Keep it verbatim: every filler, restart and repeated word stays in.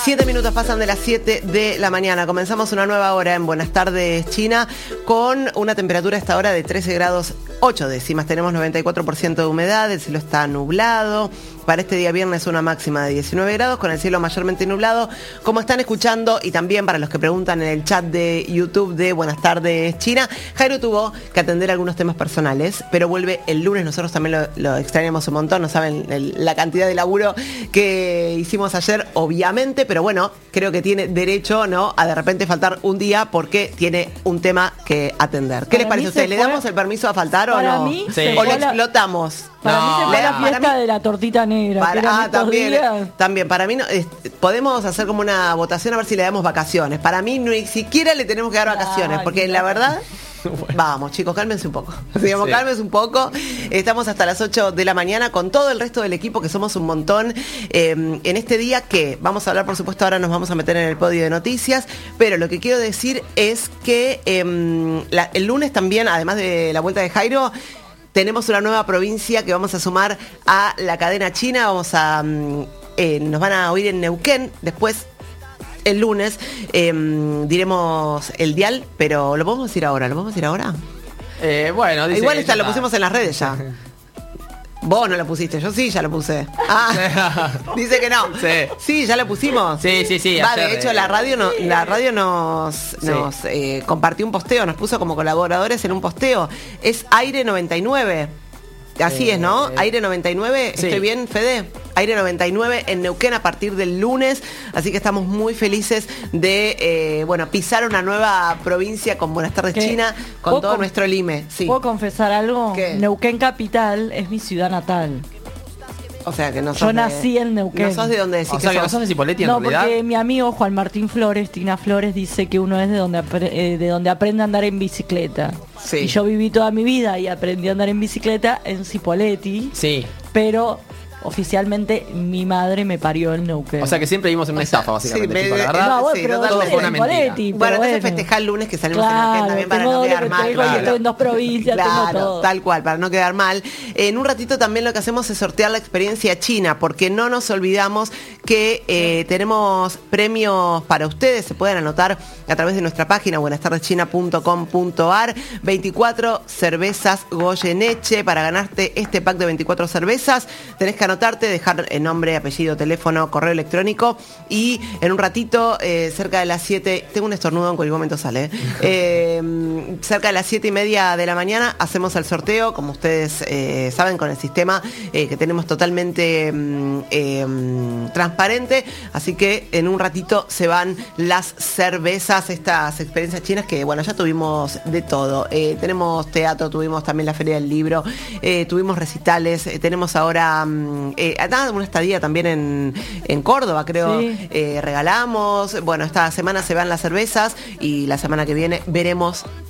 Siete minutos pasan de las siete de la mañana. Comenzamos una nueva hora en Buenas Tardes China con una temperatura a esta hora de trece grados ocho décimas. Tenemos noventa y cuatro por ciento de humedad, el cielo está nublado. Para este día viernes una máxima de diecinueve grados con el cielo mayormente nublado. Como están escuchando, y también para los que preguntan en el chat de YouTube de Buenas Tardes China, Jairo tuvo que atender algunos temas personales, pero vuelve el lunes. Nosotros también lo, lo extrañamos un montón, no saben el, la cantidad de laburo que hicimos ayer, obviamente, pero bueno, creo que tiene derecho, ¿no?, a de repente faltar un día porque tiene un tema que atender. ¿Qué para les parece a ustedes? ¿Le damos el permiso a faltar o no? Mí, sí. ¿O lo explotamos? Para no, mí se fue la fiesta mí, de la tortita negra. Para, ah, también, días. también. Para mí no, es, podemos hacer como una votación a ver si le damos vacaciones. Para mí ni siquiera le tenemos que dar vacaciones, porque Ay, la verdad... Bueno. Vamos, chicos, cálmense un poco. Digamos, sí. Cálmense un poco. Estamos hasta las ocho de la mañana con todo el resto del equipo, que somos un montón. Eh, en este día que vamos a hablar, por supuesto, ahora nos vamos a meter en el podio de noticias, pero lo que quiero decir es que eh, la, el lunes también, además de la vuelta de Jairo, tenemos una nueva provincia que vamos a sumar a la cadena china. Vamos a eh, nos van a oír en Neuquén. Después, el lunes, eh, diremos el dial, pero ¿lo podemos decir ahora? ¿Lo podemos decir ahora? Eh, bueno, dice igual está, lo pusimos en las redes ya. Vos no lo pusiste, yo sí ya lo puse. Ah, dice que no. Sí. Sí, ya lo pusimos. Sí, sí, sí. Va, de hecho, la radio no, la radio nos, sí. nos eh, compartió un posteo, nos puso como colaboradores en un posteo. Es Aire noventa y nueve. Así eh, es, ¿no? Aire noventa y nueve, sí. ¿Estoy bien, Fede? Aire noventa y nueve en Neuquén a partir del lunes, así que estamos muy felices de, eh, bueno, pisar una nueva provincia con Buenas Tardes China, con todo nuestro lime. Sí. ¿Puedo confesar algo? ¿Qué? Neuquén capital es mi ciudad natal. O sea, que no sos Yo de, nací en Neuquén. ¿No sos de donde decís o sea, que, que no sos de Cipolletti en no, realidad? Porque mi amigo Juan Martín Flores, Tina Flores, dice que uno es de donde, eh, de donde aprende a andar en bicicleta. Sí. Y yo viví toda mi vida y aprendí a andar en bicicleta en Cipolletti. Sí. Pero... oficialmente mi madre me parió en Neuquén. O sea que siempre vivimos en una estafa, básicamente, sí, chico, la verdad. No, bueno, sí, pero todo fue una mentira. Poletti, bueno, entonces bueno. festejar el lunes que salimos claro, en Neuquén también para no quedar mal. Tengo, claro. Estoy en dos provincias, claro, tengo todo. Tal cual, para no quedar mal. En un ratito también lo que hacemos es sortear la experiencia china, porque no nos olvidamos que eh, tenemos premios para ustedes. Se pueden anotar a través de nuestra página buenas tardes china punto com punto a r. veinticuatro cervezas Goyeneche. Para ganarte este pack de veinticuatro cervezas tenés que anotarte, dejar el nombre, apellido, teléfono, correo electrónico, y en un ratito, eh, cerca de las siete, tengo un estornudo, en cualquier momento sale, eh, cerca de las siete y media de la mañana hacemos el sorteo, como ustedes eh, saben, con el sistema eh, que tenemos totalmente eh, transparente, así que en un ratito se van las cervezas, estas experiencias chinas que, bueno, ya tuvimos de todo. Eh, tenemos teatro, tuvimos también la Feria del Libro, eh, tuvimos recitales, eh, tenemos ahora eh, una estadía también en, en Córdoba, creo. Sí. Eh, regalamos. Bueno, esta semana se van las cervezas y la semana que viene veremos